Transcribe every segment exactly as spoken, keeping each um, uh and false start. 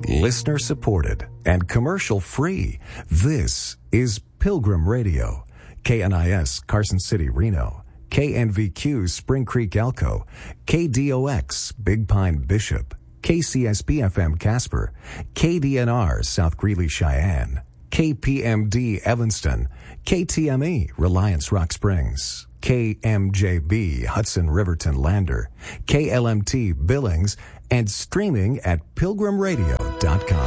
Listener supported and commercial free. This is Pilgrim Radio. K N I S Carson City, Reno. K N V Q Spring Creek, Elko. K D O X Big Pine, Bishop. K C S P F M Casper. K D N R South Greeley, Cheyenne. K P M D Evanston. K T M E Reliance Rock Springs. K M J B Hudson Riverton Lander. K L M T Billings, and streaming at pilgrim radio dot com.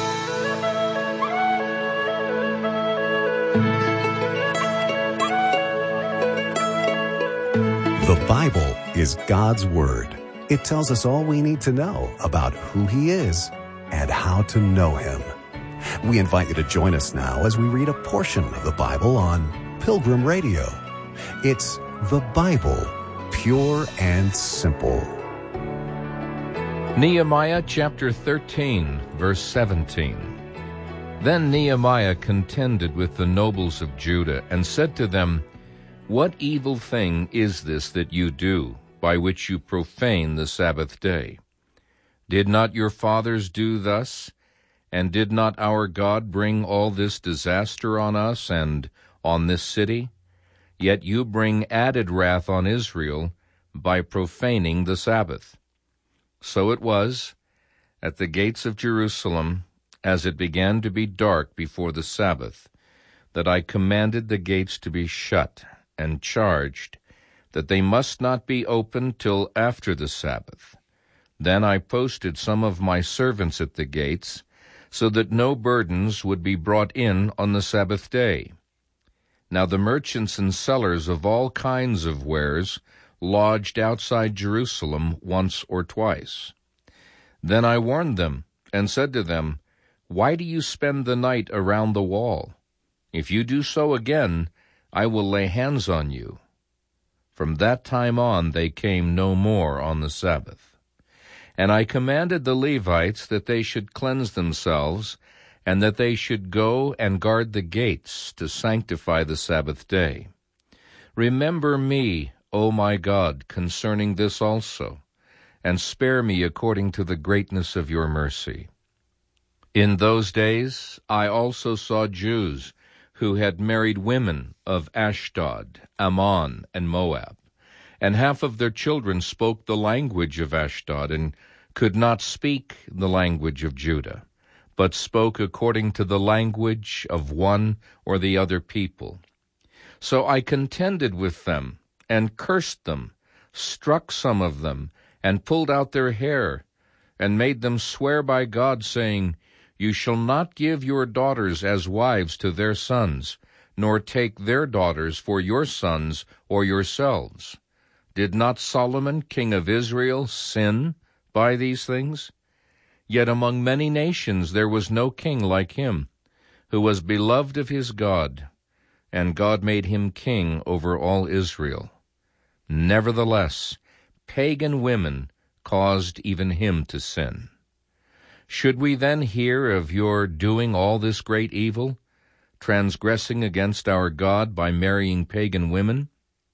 The Bible is God's Word. It tells us all we need to know about who He is and how to know Him. We invite you to join us now as we read a portion of the Bible on Pilgrim Radio. It's the Bible, pure and simple. Nehemiah chapter thirteen, verse seventeen. Then Nehemiah contended with the nobles of Judah and said to them, "What evil thing is this that you do, by which you profane the Sabbath day? Did not your fathers do thus? And did not our God bring all this disaster on us and on this city? Yet you bring added wrath on Israel by profaning the Sabbath." So it was, at the gates of Jerusalem, as it began to be dark before the Sabbath, that I commanded the gates to be shut, and charged that they must not be opened till after the Sabbath. Then I posted some of my servants at the gates, so that no burdens would be brought in on the Sabbath day. Now the merchants and sellers of all kinds of wares lodged outside Jerusalem once or twice. Then I warned them, and said to them, "Why do you spend the night around the wall? If you do so again, I will lay hands on you." From that time on they came no more on the Sabbath. And I commanded the Levites that they should cleanse themselves, and that they should go and guard the gates to sanctify the Sabbath day. Remember me, O my God, concerning this also, and spare me according to the greatness of your mercy. In those days I also saw Jews who had married women of Ashdod, Ammon, and Moab, and half of their children spoke the language of Ashdod, and could not speak the language of Judah, but spoke according to the language of one or the other people. So I contended with them, and cursed them, struck some of them, and pulled out their hair, and made them swear by God, saying, "You shall not give your daughters as wives to their sons, nor take their daughters for your sons or yourselves. Did not Solomon, king of Israel, sin by these things? Yet among many nations there was no king like him, who was beloved of his God, and God made him king over all Israel. Nevertheless, pagan women caused even him to sin. Should we then hear of your doing all this great evil, transgressing against our God by marrying pagan women?"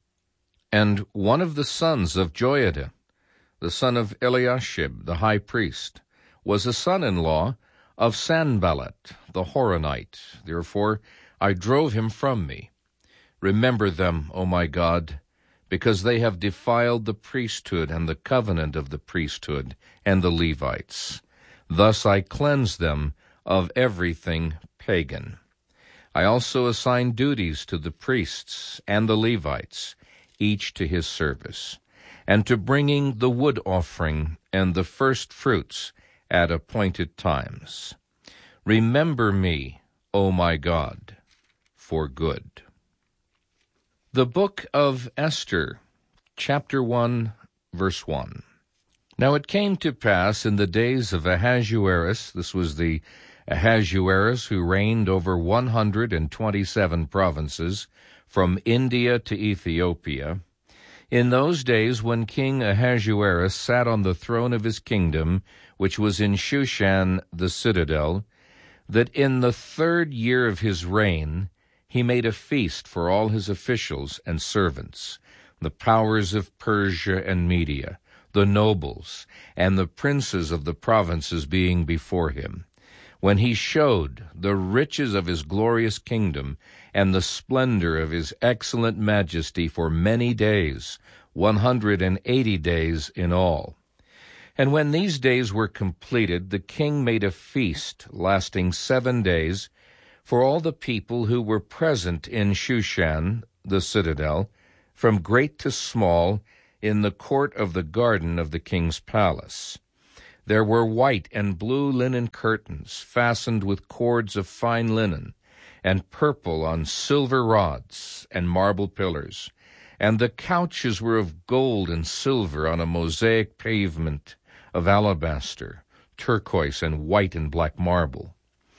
And one of the sons of Joiada, the son of Eliashib, the high priest, was a son-in-law of Sanballat the Horonite. Therefore I drove him from me. Remember them, O my God, because they have defiled the priesthood and the covenant of the priesthood and the Levites. Thus I cleanse them of everything pagan. I also assign duties to the priests and the Levites, each to his service, and to bringing the wood offering and the first fruits at appointed times. Remember me, O my God, for good. The Book of Esther, chapter one, verse one. Now it came to pass in the days of Ahasuerus, this was the Ahasuerus who reigned over one hundred and twenty-seven provinces, from India to Ethiopia, in those days when King Ahasuerus sat on the throne of his kingdom, which was in Shushan the citadel, that in the third year of his reign he made a feast for all his officials and servants, the powers of Persia and Media, the nobles, and the princes of the provinces being before him, when he showed the riches of his glorious kingdom and the splendor of his excellent majesty for many days, one hundred and eighty days in all. And when these days were completed, the king made a feast lasting seven days for all the people who were present in Shushan, the citadel, from great to small, in the court of the garden of the king's palace. There were white and blue linen curtains fastened with cords of fine linen, and purple on silver rods and marble pillars, and the couches were of gold and silver on a mosaic pavement of alabaster, turquoise, and white and black marble.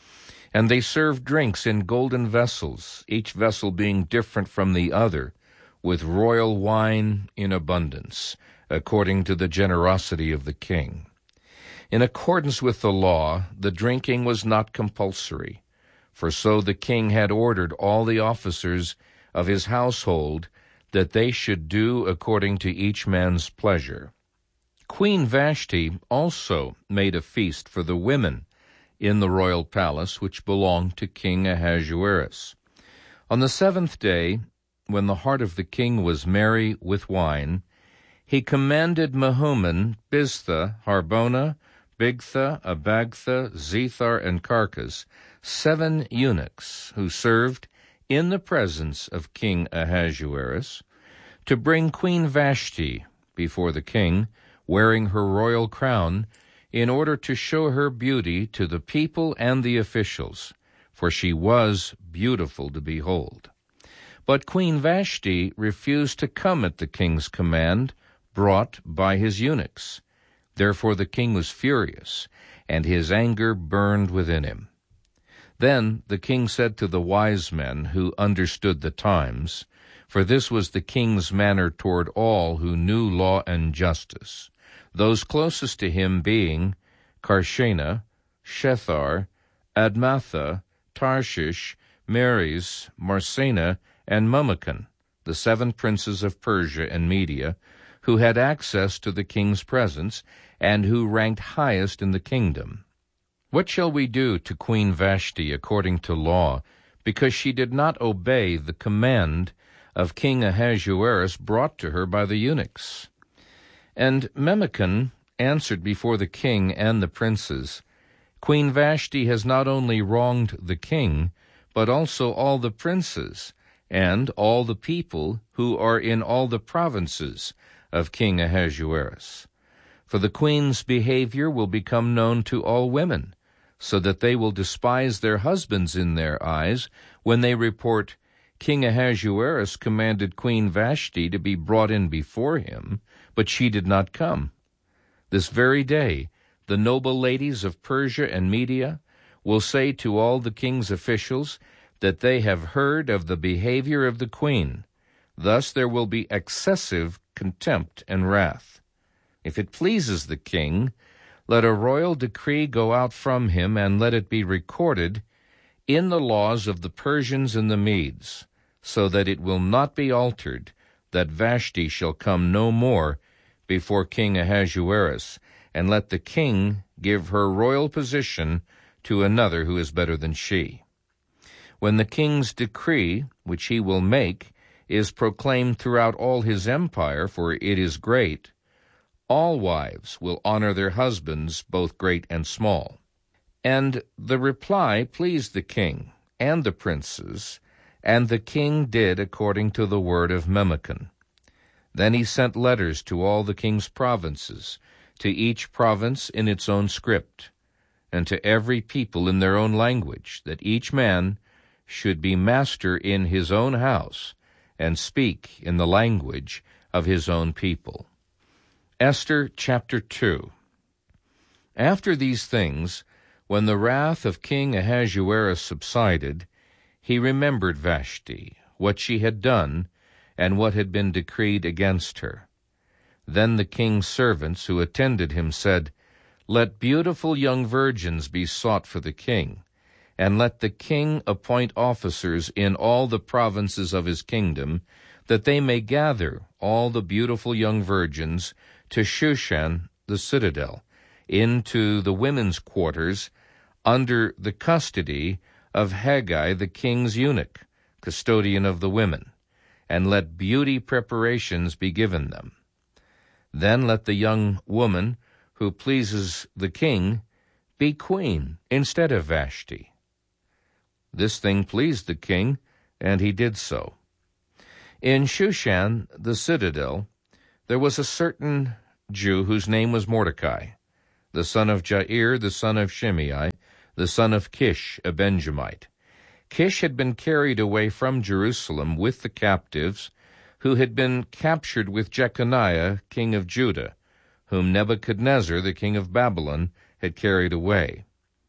And they served drinks in golden vessels, each vessel being different from the other, with royal wine in abundance, according to the generosity of the king. In accordance with the law, the drinking was not compulsory, for so the king had ordered all the officers of his household that they should do according to each man's pleasure. Queen Vashti also made a feast for the women in the royal palace which belonged to King Ahasuerus. On the seventh day, when the heart of the king was merry with wine, he commanded Mehuman, Biztha, Harbona, Bigtha, Abagtha, Zethar, and Carcas, seven eunuchs who served in the presence of King Ahasuerus, to bring Queen Vashti before the king, wearing her royal crown, in order to show her beauty to the people and the officials, for she was beautiful to behold. But Queen Vashti refused to come at the king's command, brought by his eunuchs. Therefore the king was furious, and his anger burned within him. Then the king said to the wise men who understood the times, for this was the king's manner toward all who knew law and justice, those closest to him being Karshena, Shethar, Admatha, Tarshish, Meres, Marsena, and Memucan, the seven princes of Persia and Media, who had access to the king's presence, and who ranked highest in the kingdom. What shall we do to Queen Vashti according to law, because she did not obey the command of King Ahasuerus brought to her by the eunuchs? And Memucan answered before the king and the princes, Queen Vashti has not only wronged the king, but also all the princes, and all the people who are in all the provinces of King Ahasuerus. For the queen's behavior will become known to all women, so that they will despise their husbands in their eyes when they report, King Ahasuerus commanded Queen Vashti to be brought in before him, but she did not come. This very day the noble ladies of Persia and Media will say to all the king's officials that they have heard of the behavior of the queen. Thus there will be excessive contempt and wrath. If it pleases the king, let a royal decree go out from him, and let it be recorded in the laws of the Persians and the Medes, so that it will not be altered, that Vashti shall come no more before King Ahasuerus, and let the king give her royal position to another who is better than she. When the king's decree, which he will make, is proclaimed throughout all his empire, for it is great, all wives will honor their husbands, both great and small. And the reply pleased the king and the princes, and the king did according to the word of Memucan. Then he sent letters to all the king's provinces, to each province in its own script, and to every people in their own language, that each man should be master in his own house, and speak in the language of his own people. Esther chapter two. After these things, when the wrath of King Ahasuerus subsided, he remembered Vashti, what she had done, and what had been decreed against her. Then the king's servants who attended him said, Let beautiful young virgins be sought for the king, and let the king appoint officers in all the provinces of his kingdom, that they may gather all the beautiful young virgins to Shushan the citadel, into the women's quarters, under the custody of Haggai the king's eunuch, custodian of the women, and let beauty preparations be given them. Then let the young woman who pleases the king be queen instead of Vashti. This thing pleased the king, and he did so. In Shushan the citadel there was a certain Jew whose name was Mordecai, the son of Jair, the son of Shimei, the son of Kish, a Benjamite. Kish had been carried away from Jerusalem with the captives who had been captured with Jeconiah, king of Judah, whom Nebuchadnezzar, the king of Babylon, had carried away.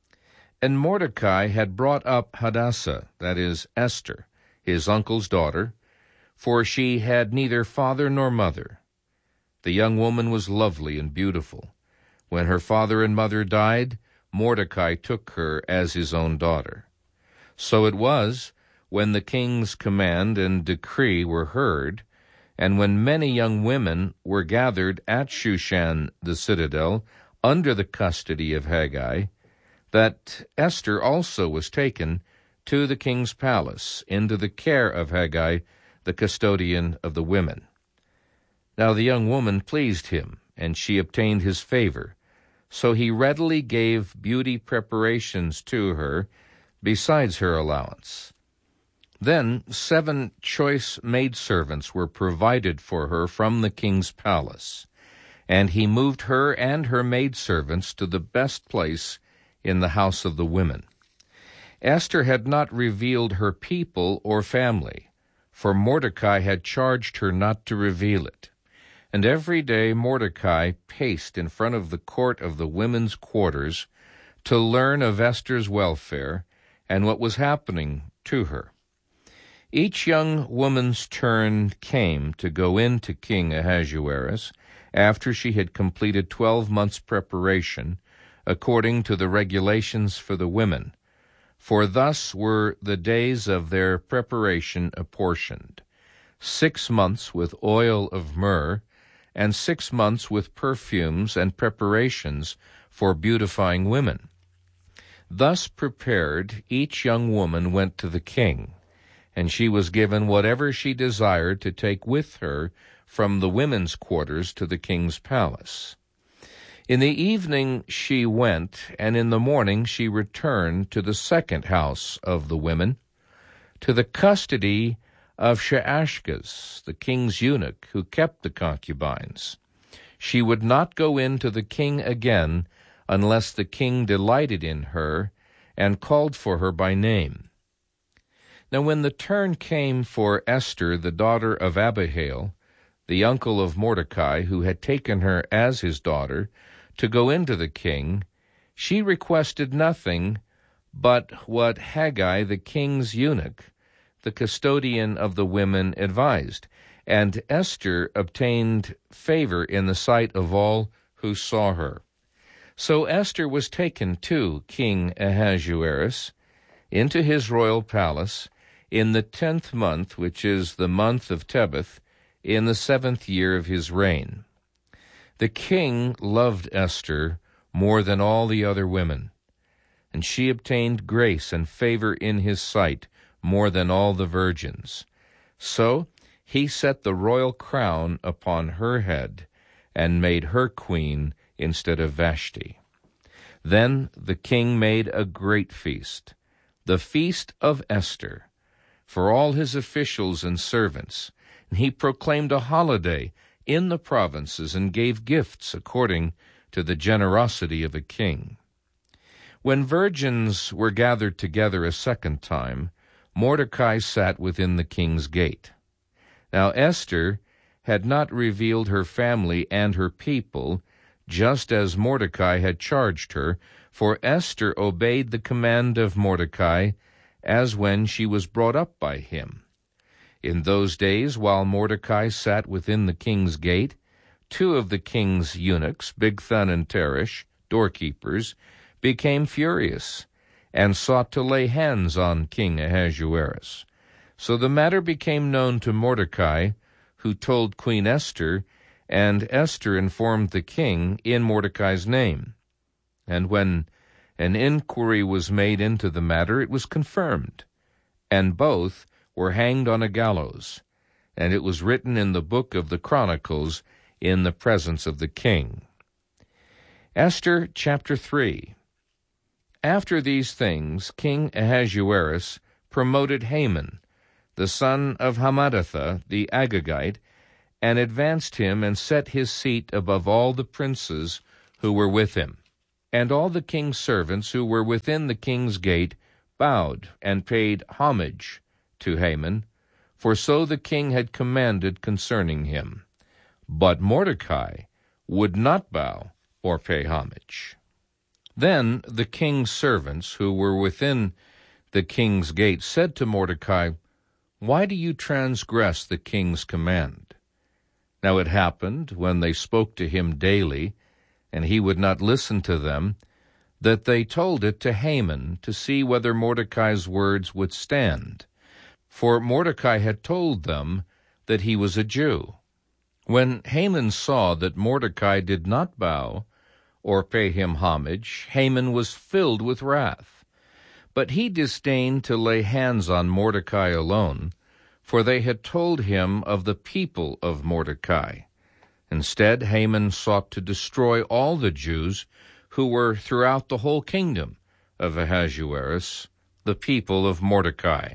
And Mordecai had brought up Hadassah, that is, Esther, his uncle's daughter, for she had neither father nor mother. The young woman was lovely and beautiful. When her father and mother died, Mordecai took her as his own daughter. So it was, when the king's command and decree were heard, and when many young women were gathered at Shushan the citadel, under the custody of Haggai, that Esther also was taken to the king's palace, into the care of Haggai, the custodian of the women. Now the young woman pleased him, and she obtained his favor. So he readily gave beauty preparations to her, besides her allowance. Then seven choice maidservants were provided for her from the king's palace, and he moved her and her maidservants to the best place in the house of the women. Esther had not revealed her people or family, for Mordecai had charged her not to reveal it. And every day Mordecai paced in front of the court of the women's quarters to learn of Esther's welfare and what was happening to her. Each young woman's turn came to go in to King Ahasuerus after she had completed twelve months' preparation, according to the regulations for the women, for thus were the days of their preparation apportioned, six months with oil of myrrh, and six months with perfumes and preparations for beautifying women. Thus prepared, each young woman went to the king, and she was given whatever she desired to take with her from the women's quarters to the king's palace. In the evening she went, and in the morning she returned to the second house of the women, to the custody of Shaashgaz, the king's eunuch, who kept the concubines. She would not go in to the king again unless the king delighted in her and called for her by name. Now when the turn came for Esther, the daughter of Abihail, the uncle of Mordecai, who had taken her as his daughter, to go into the king, she requested nothing but what Haggai, the king's eunuch, the custodian of the women, advised, and Esther obtained favor in the sight of all who saw her. So Esther was taken to King Ahasuerus into his royal palace in the tenth month, which is the month of Tebeth, in the seventh year of his reign. The king loved Esther more than all the other women, and she obtained grace and favor in his sight more than all the virgins. So he set the royal crown upon her head and made her queen instead of Vashti. Then the king made a great feast, the feast of Esther, for all his officials and servants, and he proclaimed a holiday in the provinces and gave gifts according to the generosity of a king. When virgins were gathered together a second time, Mordecai sat within the king's gate. Now Esther had not revealed her family and her people, just as Mordecai had charged her, for Esther obeyed the command of Mordecai, as when she was brought up by him. In those days, while Mordecai sat within the king's gate, two of the king's eunuchs, Bigthan and Teresh, doorkeepers, became furious, and sought to lay hands on King Ahasuerus. So the matter became known to Mordecai, who told Queen Esther, And Esther informed the king in Mordecai's name. And when an inquiry was made into the matter, it was confirmed, and both were hanged on a gallows, and it was written in the book of the Chronicles in the presence of the king. Esther chapter three. After these things, King Ahasuerus promoted Haman, the son of Hammedatha the Agagite, and advanced him and set his seat above all the princes who were with him. And all the king's servants who were within the king's gate bowed and paid homage to Haman, for so the king had commanded concerning him. But Mordecai would not bow or pay homage. Then the king's servants who were within the king's gate said to Mordecai, "Why do you transgress the king's command?" Now it happened, when they spoke to him daily, and he would not listen to them, that they told it to Haman to see whether Mordecai's words would stand. For Mordecai had told them that he was a Jew. When Haman saw that Mordecai did not bow or pay him homage, Haman was filled with wrath. But he disdained to lay hands on Mordecai alone, for they had told him of the people of Mordecai. Instead, Haman sought to destroy all the Jews who were throughout the whole kingdom of Ahasuerus, the people of Mordecai.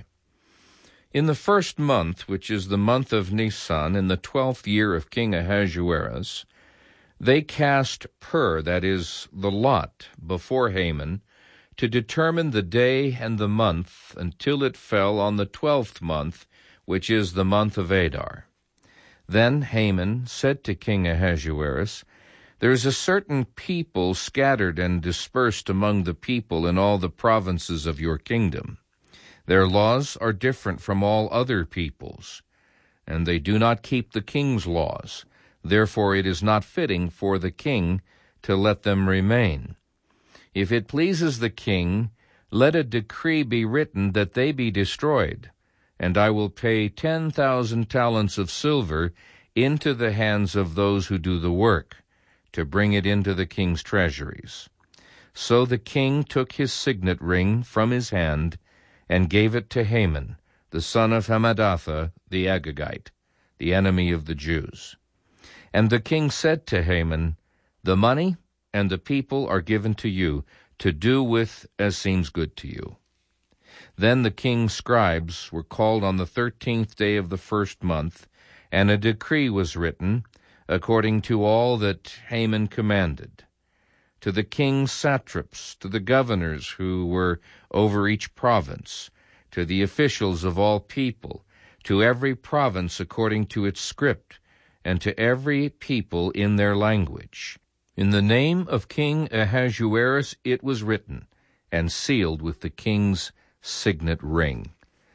In the first month, which is the month of Nisan, in the twelfth year of King Ahasuerus, they cast pur, that is, the lot, before Haman, to determine the day and the month, until it fell on the twelfth month, which is the month of Adar. Then Haman said to King Ahasuerus, "There is a certain people scattered and dispersed among the people in all the provinces of your kingdom. Their laws are different from all other peoples, and they do not keep the king's laws. Therefore it is not fitting for the king to let them remain. If it pleases the king, let a decree be written that they be destroyed, and I will pay ten thousand talents of silver into the hands of those who do the work, to bring it into the king's treasuries." So the king took his signet ring from his hand and gave it to Haman, the son of Hammedatha the Agagite, the enemy of the Jews. And the king said to Haman, "The money and the people are given to you, to do with as seems good to you." Then the king's scribes were called on the thirteenth day of the first month, and a decree was written, according to all that Haman commanded. To the king's satraps, to the governors who were over each province, to the officials of all people, to every province according to its script, and to every people in their language. In the name of King Ahasuerus it was written, and sealed with the king's signet ring.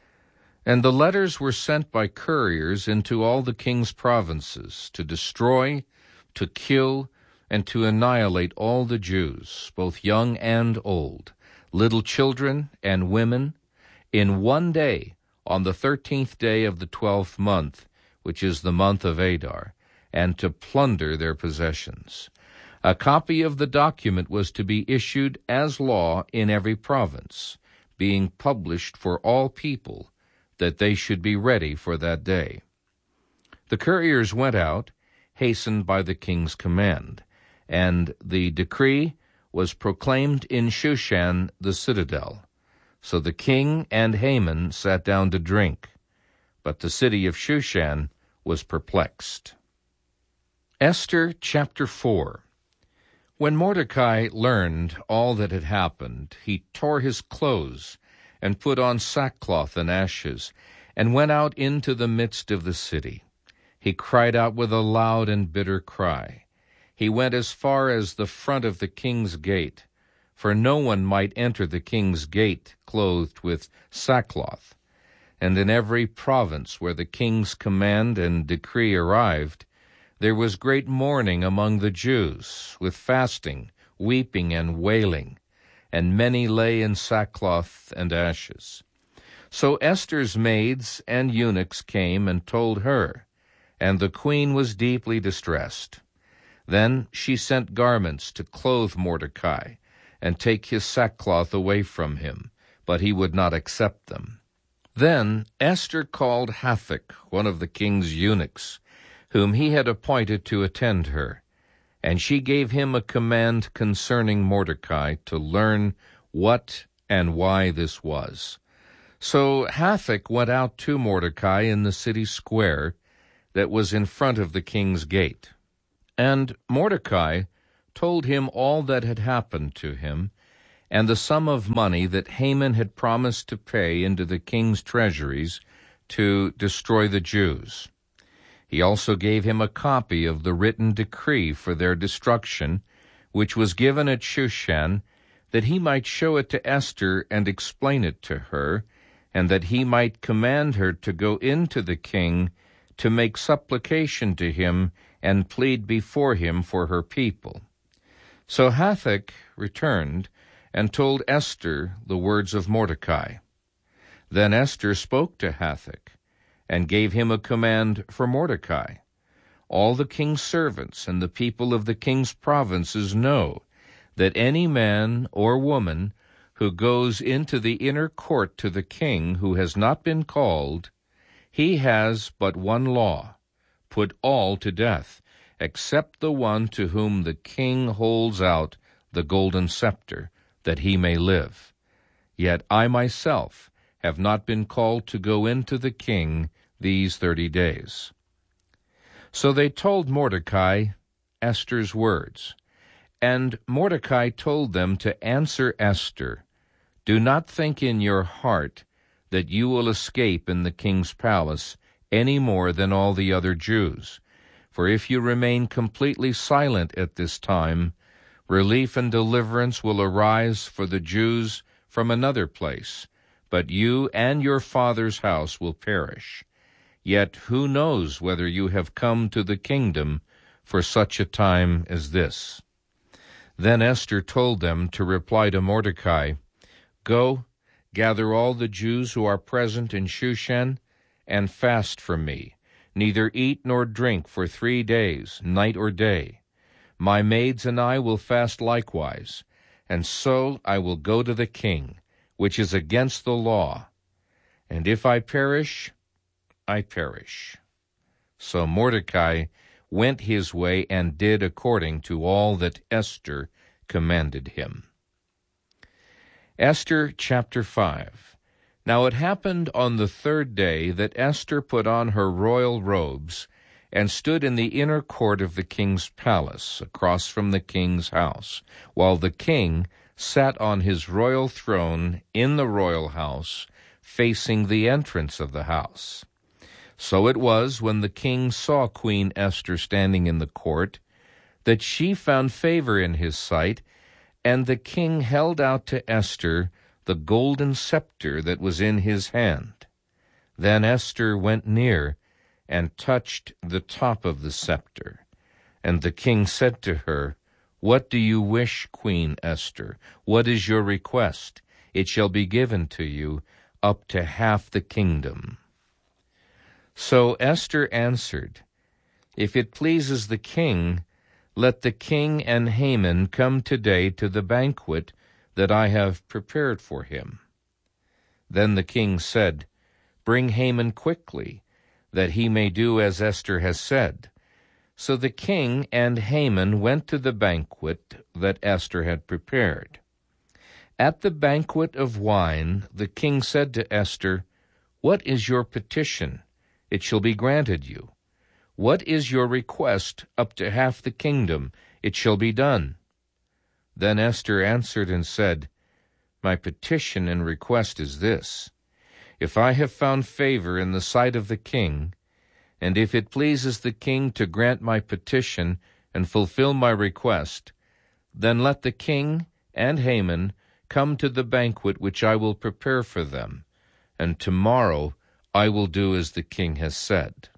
And the letters were sent by couriers into all the king's provinces, to destroy, to kill, and to annihilate all the Jews, both young and old, little children and women, in one day, on the thirteenth day of the twelfth month, which is the month of Adar, and to plunder their possessions. A copy of the document was to be issued as law in every province, being published for all people, that they should be ready for that day. The couriers went out, hastened by the king's command, and the decree was proclaimed in Shushan the citadel. So the king and Haman sat down to drink, but the city of Shushan was perplexed. Esther chapter four. When Mordecai learned all that had happened, he tore his clothes and put on sackcloth and ashes, and went out into the midst of the city. He cried out with a loud and bitter cry. He went as far as the front of the king's gate, for no one might enter the king's gate clothed with sackcloth. And in every province where the king's command and decree arrived, there was great mourning among the Jews, with fasting, weeping, and wailing, and many lay in sackcloth and ashes. So Esther's maids and eunuchs came and told her, and the queen was deeply distressed. Then she sent garments to clothe Mordecai, and take his sackcloth away from him, but he would not accept them. Then Esther called Hathach, one of the king's eunuchs, whom he had appointed to attend her, and she gave him a command concerning Mordecai to learn what and why this was. So Hathach went out to Mordecai in the city square that was in front of the king's gate. And Mordecai told him all that had happened to him, and the sum of money that Haman had promised to pay into the king's treasuries to destroy the Jews. He also gave him a copy of the written decree for their destruction, which was given at Shushan, that he might show it to Esther and explain it to her, and that he might command her to go into the king to make supplication to him and plead before him for her people. So Hathach returned and told Esther the words of Mordecai. Then Esther spoke to Hathach, and gave him a command for Mordecai. All the king's servants and the people of the king's provinces know that any man or woman who goes into the inner court to the king who has not been called, he has but one law: put all to death, except the one to whom the king holds out the golden scepter, that he may live. Yet I myself have not been called to go into the king these thirty days. So they told Mordecai Esther's words, and Mordecai told them to answer Esther, "Do not think in your heart that you will escape in the king's palace any more than all the other Jews. For if you remain completely silent at this time, relief and deliverance will arise for the Jews from another place, but you and your father's house will perish. Yet who knows whether you have come to the kingdom for such a time as this?" Then Esther told them to reply to Mordecai, "Go, gather all the Jews who are present in Shushan, and fast for me, neither eat nor drink for three days, night or day. My maids and I will fast likewise, and so I will go to the king, which is against the law. And if I perish, I perish." So Mordecai went his way and did according to all that Esther commanded him. Esther chapter five. Now it happened on the third day that Esther put on her royal robes and stood in the inner court of the king's palace, across from the king's house, while the king sat on his royal throne in the royal house, facing the entrance of the house. So it was, when the king saw Queen Esther standing in the court, that she found favor in his sight, and the king held out to Esther the golden scepter that was in his hand. Then Esther went near and touched the top of the scepter. And the king said to her, "What do you wish, Queen Esther? What is your request? It shall be given to you, up to half the kingdom." So Esther answered, "If it pleases the king, let the king and Haman come today to the banquet that I have prepared for him." Then the king said, "Bring Haman quickly, that he may do as Esther has said." So the king and Haman went to the banquet that Esther had prepared. At the banquet of wine, the king said to Esther, "What is your petition? It shall be granted you. What is your request up to half the kingdom? It shall be done." Then Esther answered and said, "My petition and request is this: if I have found favor in the sight of the king, and if it pleases the king to grant my petition and fulfill my request, then let the king and Haman come to the banquet which I will prepare for them, and tomorrow I will do as the king has said."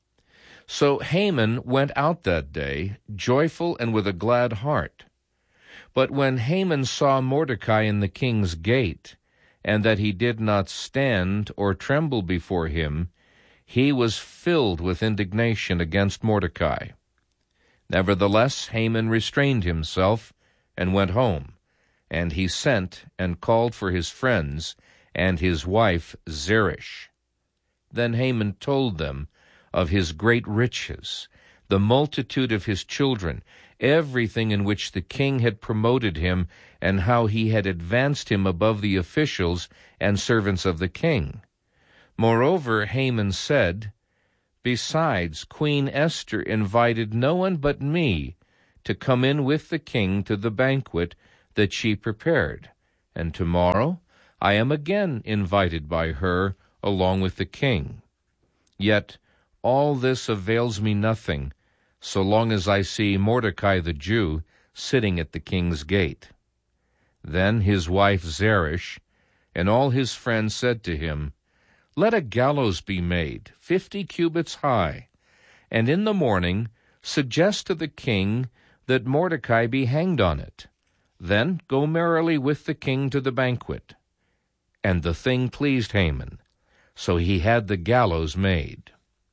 So Haman went out that day, joyful and with a glad heart. But when Haman saw Mordecai in the king's gate, and that he did not stand or tremble before him, he was filled with indignation against Mordecai. Nevertheless, Haman restrained himself and went home, and he sent and called for his friends and his wife Zeresh. Then Haman told them of his great riches, the multitude of his children, everything in which the king had promoted him, and how he had advanced him above the officials and servants of the king. Moreover, Haman said, "Besides, Queen Esther invited no one but me to come in with the king to the banquet that she prepared, and tomorrow I am again invited by her along with the king. Yet all this avails me nothing, so long as I see Mordecai the Jew sitting at the king's gate." Then his wife Zeresh and all his friends said to him, "Let a gallows be made, fifty cubits high, and in the morning suggest to the king that Mordecai be hanged on it. Then go merrily with the king to the banquet." And the thing pleased Haman, so he had the gallows made.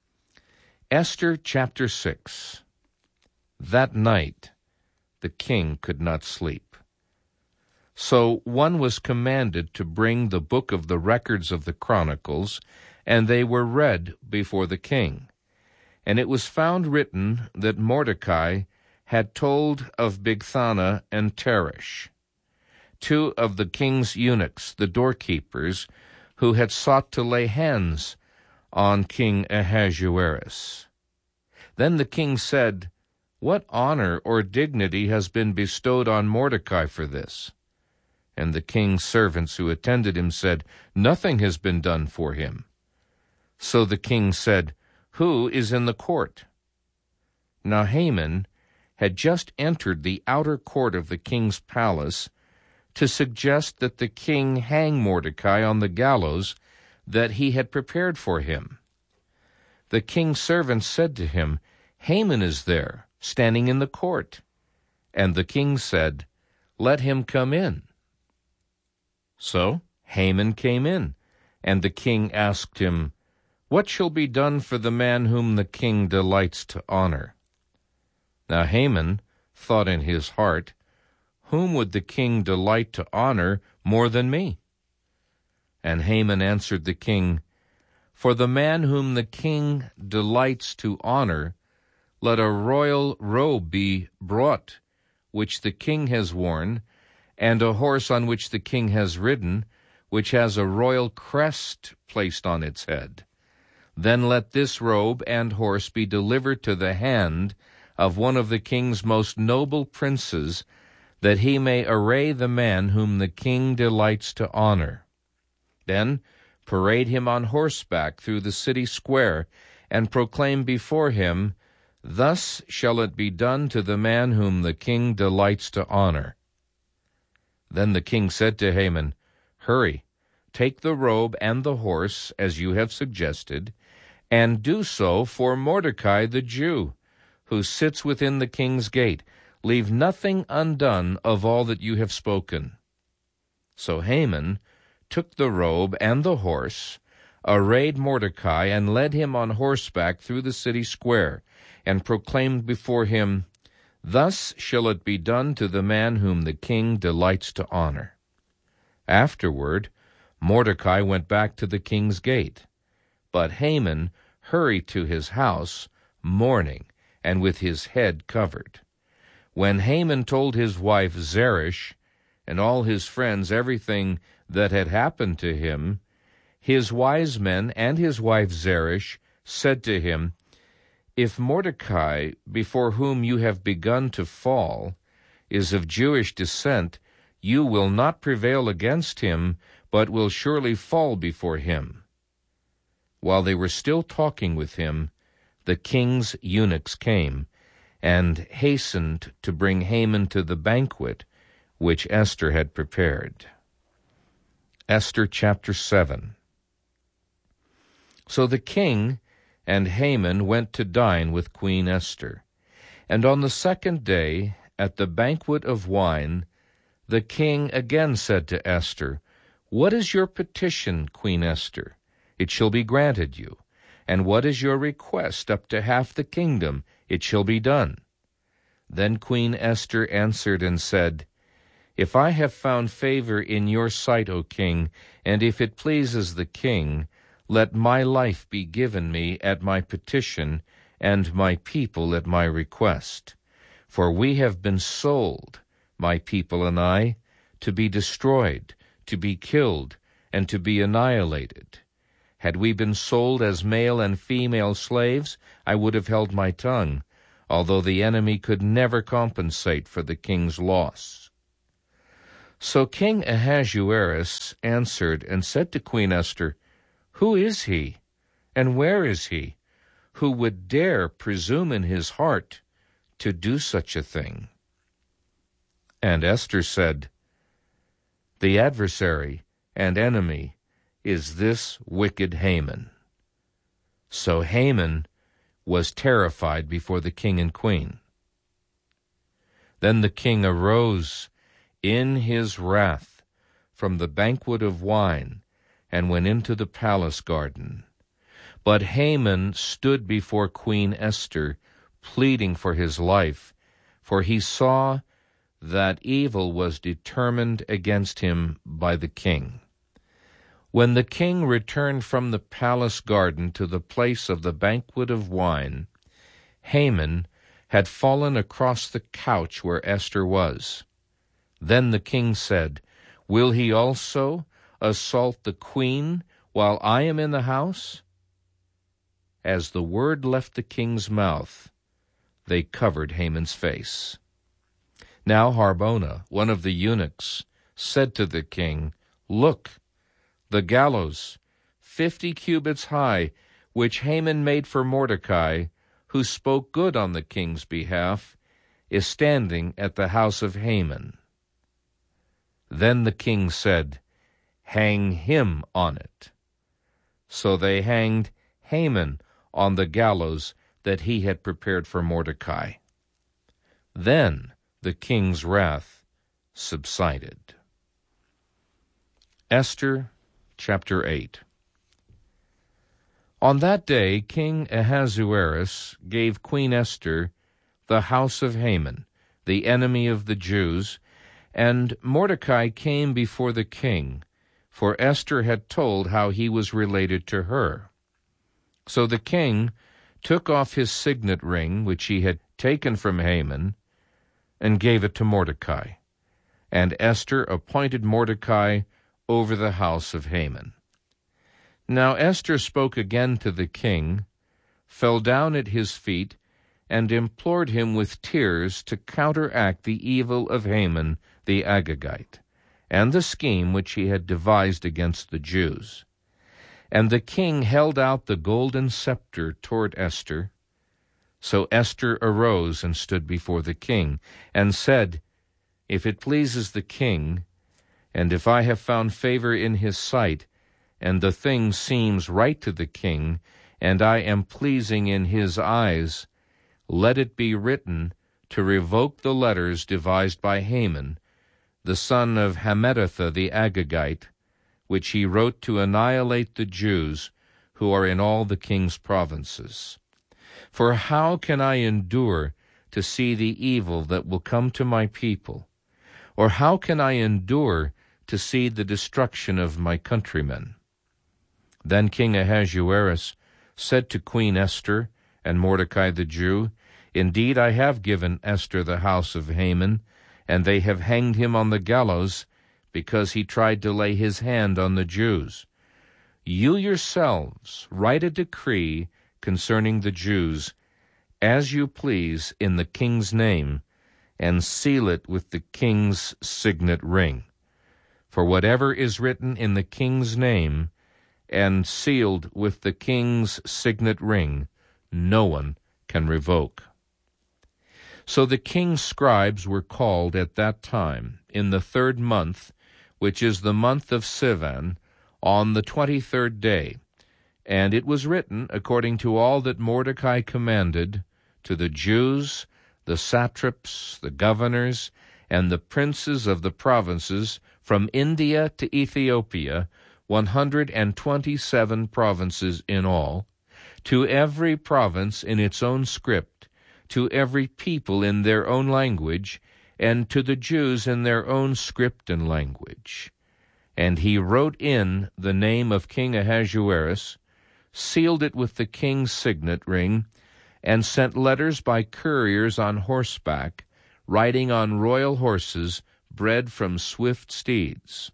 Esther chapter six. That night the king could not sleep. So one was commanded to bring the book of the records of the Chronicles, and they were read before the king. And it was found written that Mordecai had told of Bigthana and Teresh, two of the king's eunuchs, the doorkeepers, who had sought to lay hands on King Ahasuerus. Then the king said, "What honor or dignity has been bestowed on Mordecai for this?" And the king's servants who attended him said, "Nothing has been done for him." So the king said, "Who is in the court?" Now Haman had just entered the outer court of the king's palace to suggest that the king hang Mordecai on the gallows that he had prepared for him. The king's servants said to him, "Haman is there, standing in the court." And the king said, "Let him come in." So Haman came in, and the king asked him, "What shall be done for the man whom the king delights to honor?" Now Haman thought in his heart, "Whom would the king delight to honor more than me?" And Haman answered the king, "For the man whom the king delights to honor, let a royal robe be brought, which the king has worn, and a horse on which the king has ridden, which has a royal crest placed on its head. Then let this robe and horse be delivered to the hand of one of the king's most noble princes, that he may array the man whom the king delights to honor. Then parade him on horseback through the city square, and proclaim before him, 'Thus shall it be done to the man whom the king delights to honor.'" Then the king said to Haman, "Hurry, take the robe and the horse, as you have suggested, and do so for Mordecai the Jew, who sits within the king's gate. Leave nothing undone of all that you have spoken." So Haman took the robe and the horse, arrayed Mordecai, and led him on horseback through the city square, and proclaimed before him, "Thus shall it be done to the man whom the king delights to honor." Afterward, Mordecai went back to the king's gate, but Haman hurried to his house, mourning, and with his head covered. When Haman told his wife Zeresh and all his friends everything that had happened to him, his wise men and his wife Zeresh said to him, "If Mordecai, before whom you have begun to fall, is of Jewish descent, you will not prevail against him, but will surely fall before him." While they were still talking with him, the king's eunuchs came, and hastened to bring Haman to the banquet which Esther had prepared. Esther chapter seven. So the king and Haman went to dine with Queen Esther. And on the second day, at the banquet of wine, the king again said to Esther, "What is your petition, Queen Esther? It shall be granted you. And what is your request? Up to half the kingdom it shall be done. Then Queen Esther answered and said, If I have found favor in your sight, O king, and if it pleases the king, let my life be given me at my petition, and my people at my request. For we have been sold, my people and I, to be destroyed, to be killed, and to be annihilated. Had we been sold as male and female slaves, I would have held my tongue, although the enemy could never compensate for the king's loss. So King Ahasuerus answered and said to Queen Esther, Who is he, and where is he, who would dare presume in his heart to do such a thing? And Esther said, The adversary and enemy is this wicked Haman. So Haman was terrified before the king and queen. Then the king arose in his wrath from the banquet of wine and went into the palace garden. But Haman stood before Queen Esther, pleading for his life, for he saw that evil was determined against him by the king. When the king returned from the palace garden to the place of the banquet of wine, Haman had fallen across the couch where Esther was. Then the king said, Will he also assault the queen while I am in the house? As the word left the king's mouth, they covered Haman's face. Now Harbona, one of the eunuchs, said to the king, Look, the gallows, fifty cubits high, which Haman made for Mordecai, who spoke good on the king's behalf, is standing at the house of Haman. Then the king said, Hang him on it. So they hanged Haman on the gallows that he had prepared for Mordecai. Then the king's wrath subsided. Esther chapter eight. On that day King Ahasuerus gave Queen Esther the house of Haman, the enemy of the Jews, and Mordecai came before the king, for Esther had told how he was related to her. So the king took off his signet ring, which he had taken from Haman, and gave it to Mordecai. And Esther appointed Mordecai over the house of Haman. Now Esther spoke again to the king, fell down at his feet, and implored him with tears to counteract the evil of Haman the Agagite, and the scheme which he had devised against the Jews. And the king held out the golden scepter toward Esther. So Esther arose and stood before the king, and said, If it pleases the king, and if I have found favor in his sight, and the thing seems right to the king, and I am pleasing in his eyes, let it be written to revoke the letters devised by Haman, the son of Hammedatha the Agagite, which he wrote to annihilate the Jews who are in all the king's provinces. For how can I endure to see the evil that will come to my people? Or how can I endure to see the destruction of my countrymen? Then King Ahasuerus said to Queen Esther and Mordecai the Jew, Indeed, I have given Esther the house of Haman, and they have hanged him on the gallows, because he tried to lay his hand on the Jews. You yourselves write a decree concerning the Jews, as you please in the king's name, and seal it with the king's signet ring. For whatever is written in the king's name, and sealed with the king's signet ring, no one can revoke. So the king's scribes were called at that time, in the third month, which is the month of Sivan, on the twenty-third day. And it was written, according to all that Mordecai commanded, to the Jews, the satraps, the governors, and the princes of the provinces, from India to Ethiopia, one hundred and twenty-seven provinces in all, to every province in its own script, to every people in their own language, and to the Jews in their own script and language. And he wrote in the name of King Ahasuerus, sealed it with the king's signet ring, and sent letters by couriers on horseback, riding on royal horses, bred from swift steeds.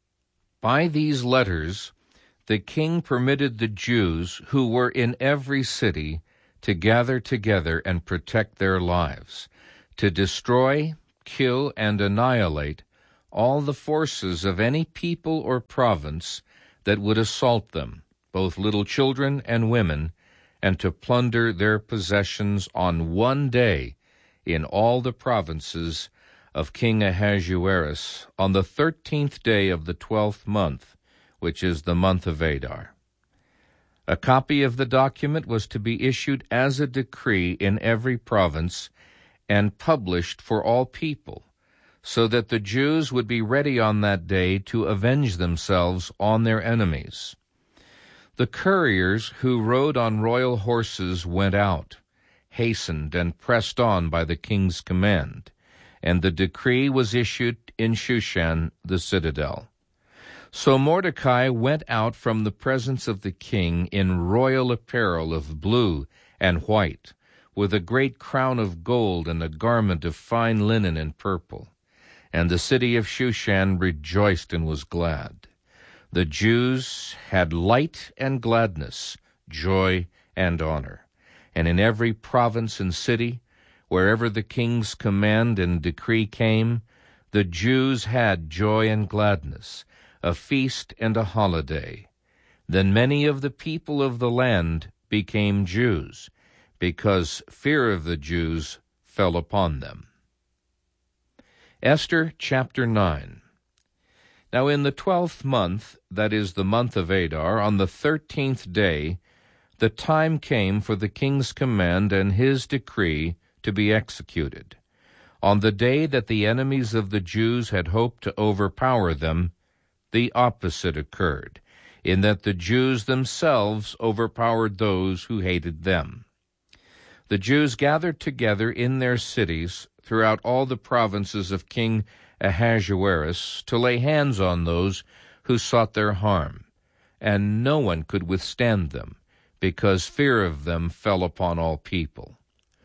By these letters the king permitted the Jews who were in every city to gather together and protect their lives, to destroy, kill, and annihilate all the forces of any people or province that would assault them, both little children and women, and to plunder their possessions on one day in all the provinces of King Ahasuerus on the thirteenth day of the twelfth month, which is the month of Adar. A copy of the document was to be issued as a decree in every province and published for all people, so that the Jews would be ready on that day to avenge themselves on their enemies. The couriers who rode on royal horses went out, hastened and pressed on by the king's command, and the decree was issued in Shushan the citadel. So Mordecai went out from the presence of the king in royal apparel of blue and white, with a great crown of gold and a garment of fine linen and purple. And the city of Shushan rejoiced and was glad. The Jews had light and gladness, joy and honor. And in every province and city, wherever the king's command and decree came, the Jews had joy and gladness, a feast and a holiday. Then many of the people of the land became Jews, because fear of the Jews fell upon them. Esther chapter nine. Now in the twelfth month, that is the month of Adar, on the thirteenth day, the time came for the king's command and his decree to be executed. On the day that the enemies of the Jews had hoped to overpower them, the opposite occurred, in that the Jews themselves overpowered those who hated them. The Jews gathered together in their cities throughout all the provinces of King Ahasuerus to lay hands on those who sought their harm, and no one could withstand them, because fear of them fell upon all people.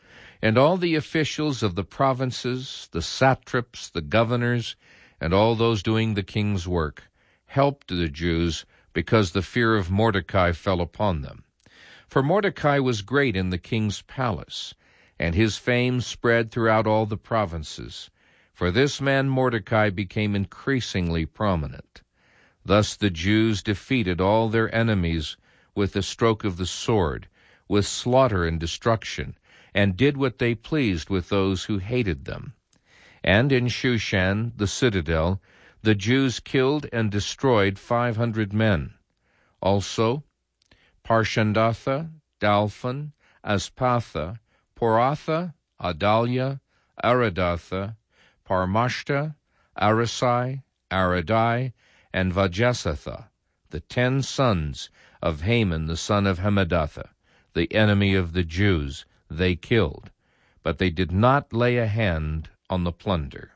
And all the officials of the provinces, the satraps, the governors, and all those doing the king's work, helped the Jews because the fear of Mordecai fell upon them. For Mordecai was great in the king's palace, and his fame spread throughout all the provinces. For this man Mordecai became increasingly prominent. Thus the Jews defeated all their enemies with the stroke of the sword, with slaughter and destruction, and did what they pleased with those who hated them. And in Shushan, the citadel, the Jews killed and destroyed five hundred men. Also Parshandatha, Dalphon, Aspatha, Poratha, Adalia, Aradatha, Parmashta, Arasai, Aradai, and Vajesatha, the ten sons of Haman the son of Hammedatha, the enemy of the Jews, they killed, but they did not lay a hand on the plunder.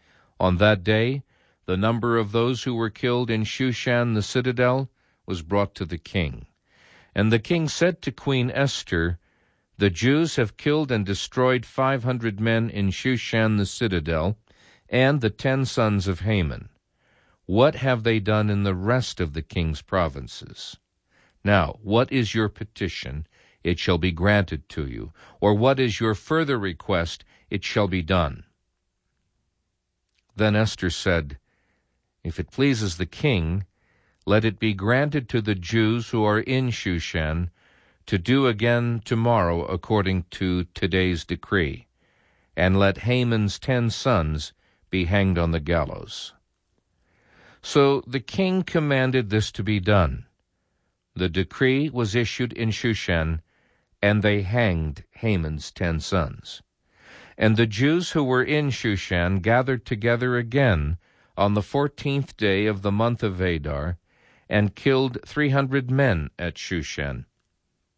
On that day, the number of those who were killed in Shushan the citadel was brought to the king. And the king said to Queen Esther, "The Jews have killed and destroyed five hundred men in Shushan the citadel, and the ten sons of Haman. What have they done in the rest of the king's provinces? Now, what is your petition? It shall be granted to you. Or what is your further request? It shall be done." Then Esther said, "If it pleases the king, let it be granted to the Jews who are in Shushan to do again tomorrow according to today's decree, and let Haman's ten sons be hanged on the gallows." So the king commanded this to be done. The decree was issued in Shushan, and they hanged Haman's ten sons. And the Jews who were in Shushan gathered together again on the fourteenth day of the month of Adar, and killed three hundred men at Shushan.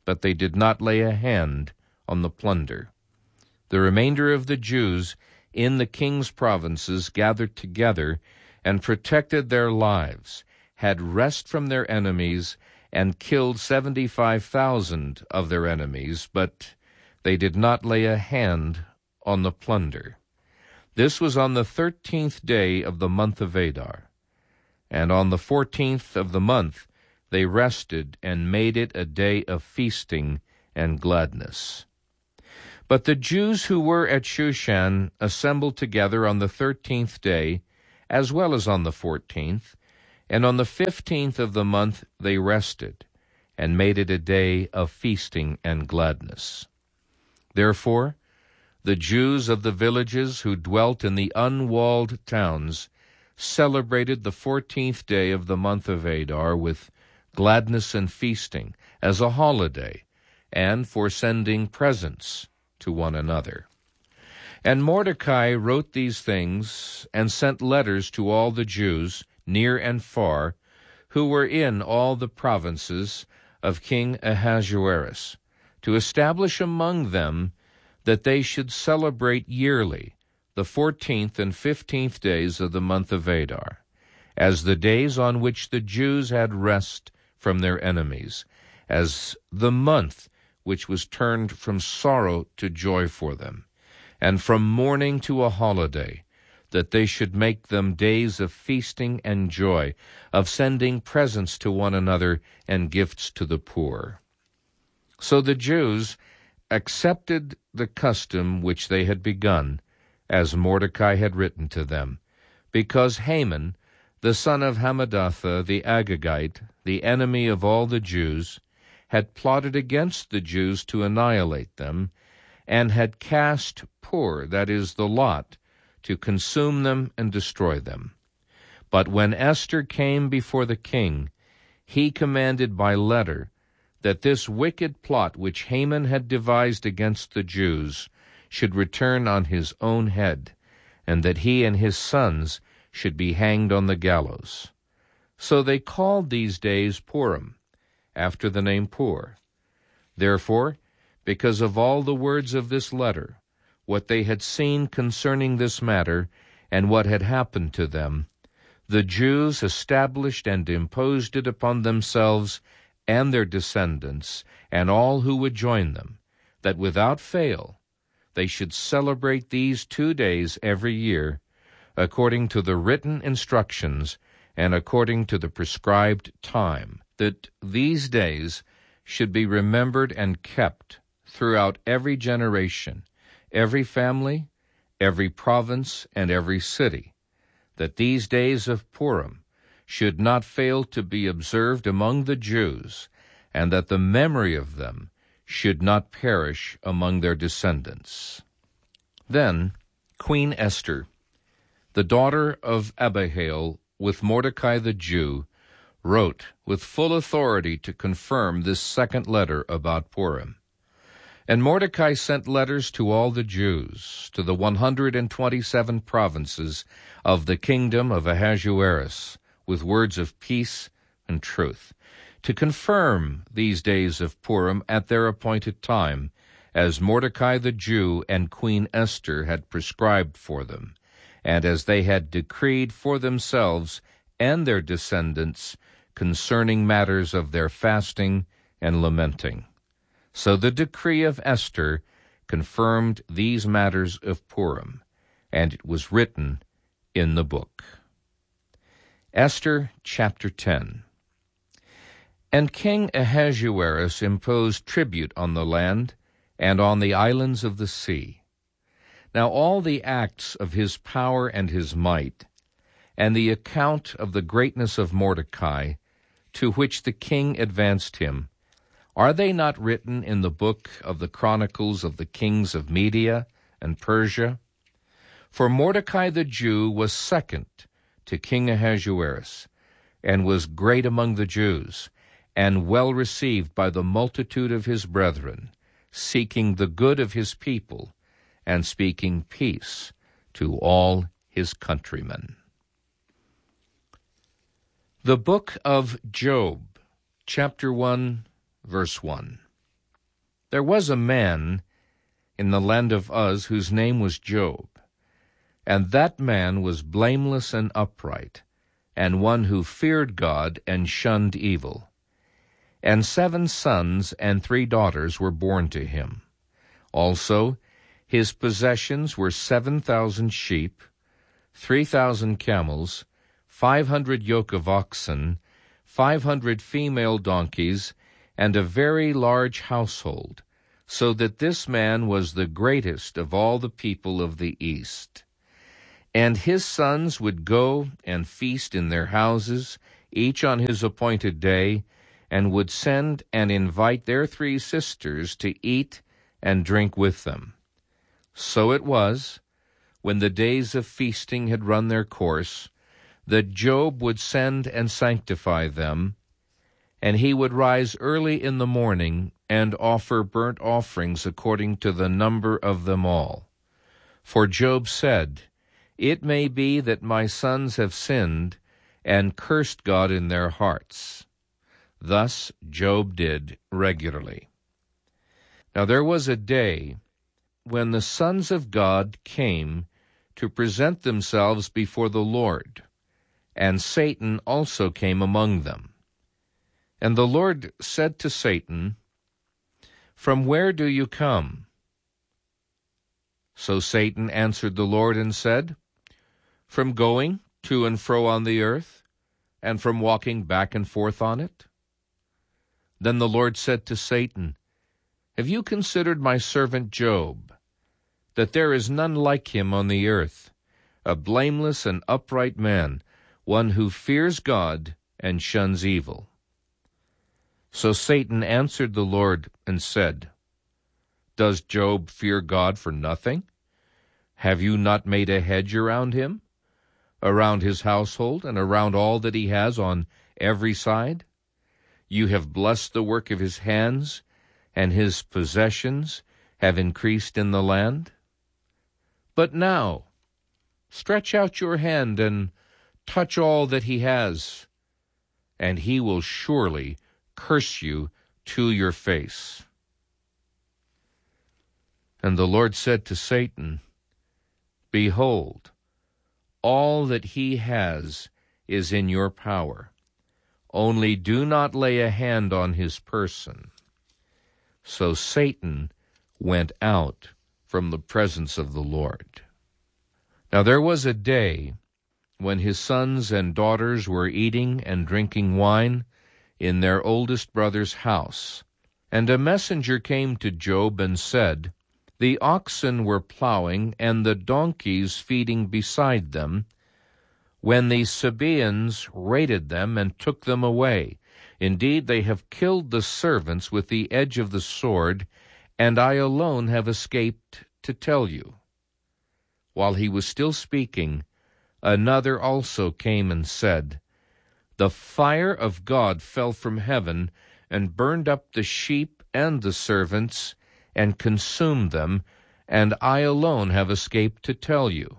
but they did not lay a hand on the plunder. The remainder of the Jews in the king's provinces gathered together and protected their lives, had rest from their enemies, and killed seventy-five thousand of their enemies, but they did not lay a hand on the plunder. This was on the thirteenth day of the month of Adar. And on the fourteenth of the month they rested and made it a day of feasting and gladness. But the Jews who were at Shushan assembled together on the thirteenth day, as well as on the fourteenth, and on the fifteenth of the month they rested, and made it a day of feasting and gladness. Therefore, the Jews of the villages who dwelt in the unwalled towns celebrated the fourteenth day of the month of Adar with gladness and feasting as a holiday, and for sending presents to one another. And Mordecai wrote these things and sent letters to all the Jews, near and far, who were in all the provinces of King Ahasuerus, to establish among them that they should celebrate yearly the fourteenth and fifteenth days of the month of Adar, as the days on which the Jews had rest from their enemies, as the month which was turned from sorrow to joy for them, and from mourning to a holiday, that they should make them days of feasting and joy, of sending presents to one another and gifts to the poor. So the Jews accepted the custom which they had begun, as Mordecai had written to them, because Haman, the son of Hammedatha the Agagite, the enemy of all the Jews, had plotted against the Jews to annihilate them, and had cast Pur, that is, the lot, to consume them and destroy them. But when Esther came before the king, he commanded by letter that this wicked plot which Haman had devised against the Jews should return on his own head, and that he and his sons should be hanged on the gallows. So they called these days Purim, after the name Pur. Therefore, because of all the words of this letter, what they had seen concerning this matter, and what had happened to them, the Jews established and imposed it upon themselves and their descendants, and all who would join them, that without fail they should celebrate these two days every year, according to the written instructions and according to the prescribed time, that these days should be remembered and kept throughout every generation, every family, every province, and every city, that these days of Purim should not fail to be observed among the Jews, and that the memory of them should not perish among their descendants. Then Queen Esther, the daughter of Abihail, with Mordecai the Jew, wrote with full authority to confirm this second letter about Purim. And Mordecai sent letters to all the Jews, to the one hundred and twenty-seven provinces of the kingdom of Ahasuerus, with words of peace and truth, to confirm these days of Purim at their appointed time, as Mordecai the Jew and Queen Esther had prescribed for them, and as they had decreed for themselves and their descendants concerning matters of their fasting and lamenting. So the decree of Esther confirmed these matters of Purim, and it was written in the book. Esther chapter ten. And King Ahasuerus imposed tribute on the land and on the islands of the sea. Now all the acts of his power and his might, and the account of the greatness of Mordecai, to which the king advanced him, are they not written in the book of the chronicles of the kings of Media and Persia? For Mordecai the Jew was second to King Ahasuerus, and was great among the Jews, and well received by the multitude of his brethren, seeking the good of his people, and speaking peace to all his countrymen. The book of Job, chapter one, verse one. There was a man in the land of Uz whose name was Job, and that man was blameless and upright, and one who feared God and shunned evil. And seven sons and three daughters were born to him. Also, his possessions were seven thousand sheep, three thousand camels, five hundred yoke of oxen, five hundred female donkeys, and a very large household, so that this man was the greatest of all the people of the east. And his sons would go and feast in their houses, each on his appointed day, and would send and invite their three sisters to eat and drink with them. So it was, when the days of feasting had run their course, that Job would send and sanctify them, and he would rise early in the morning and offer burnt offerings according to the number of them all. For Job said, "It may be that my sons have sinned and cursed God in their hearts." Thus Job did regularly. Now there was a day when the sons of God came to present themselves before the Lord, and Satan also came among them. And the Lord said to Satan, "From where do you come?" So Satan answered the Lord and said, "From going to and fro on the earth, and from walking back and forth on it." Then the Lord said to Satan, "Have you considered my servant Job, that there is none like him on the earth, a blameless and upright man, one who fears God and shuns evil?" So Satan answered the Lord and said, "Does Job fear God for nothing? Have you not made a hedge around him, around his household, and around all that he has on every side? You have blessed the work of his hands, and his possessions have increased in the land. But now, stretch out your hand and touch all that he has, and he will surely curse you to your face." And the Lord said to Satan, "Behold, all that he has is in your power. Only do not lay a hand on his person." So Satan went out from the presence of the Lord. Now there was a day when his sons and daughters were eating and drinking wine in their oldest brother's house. And a messenger came to Job and said, "The oxen were plowing and the donkeys feeding beside them, when the Sabaeans raided them and took them away. Indeed, they have killed the servants with the edge of the sword, and I alone have escaped to tell you." While he was still speaking, another also came and said, "The fire of God fell from heaven and burned up the sheep and the servants and consumed them, and I alone have escaped to tell you."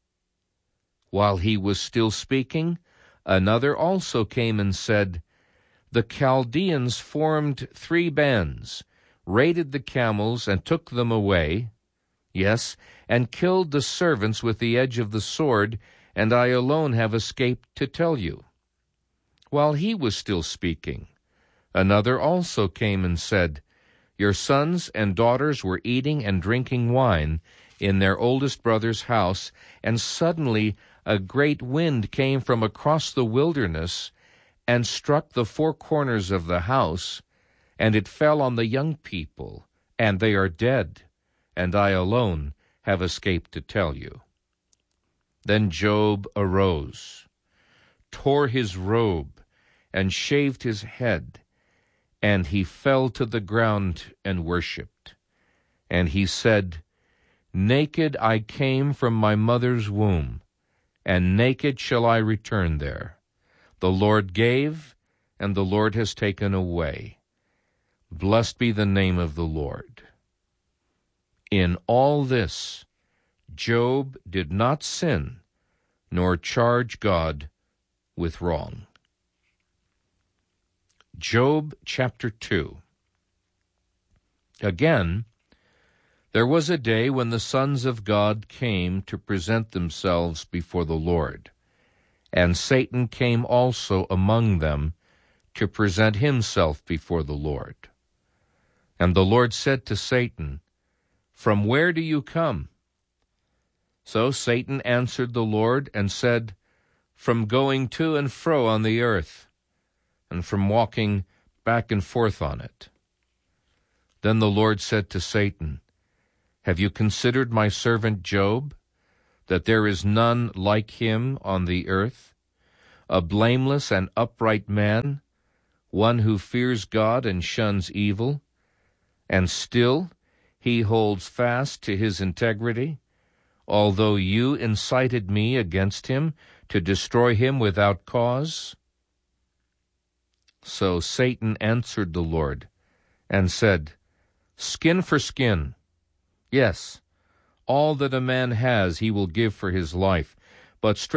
While he was still speaking, another also came and said, "The Chaldeans formed three bands, raided the camels and took them away, yes, and killed the servants with the edge of the sword, and I alone have escaped to tell you." While he was still speaking, another also came and said, "Your sons and daughters were eating and drinking wine in their oldest brother's house, and suddenly a great wind came from across the wilderness and struck the four corners of the house, and it fell on the young people, and they are dead, and I alone have escaped to tell you." Then Job arose, tore his robe, and shaved his head, and he fell to the ground and worshipped. And he said, "Naked I came from my mother's womb, and naked shall I return there. The Lord gave, and the Lord has taken away. Blessed be the name of the Lord." In all this, Job did not sin, nor charge God with wrong. Job chapter two. Again, there was a day when the sons of God came to present themselves before the Lord, and Satan came also among them to present himself before the Lord. And the Lord said to Satan, "From where do you come?" So Satan answered the Lord and said, "From going to and fro on the earth, and from walking back and forth on it." Then the Lord said to Satan, "Have you considered my servant Job, that there is none like him on the earth, a blameless and upright man, one who fears God and shuns evil, and still he holds fast to his integrity, although you incited me against him to destroy him without cause?" So Satan answered the Lord and said, "Skin for skin. Yes, all that a man has he will give for his life, but strength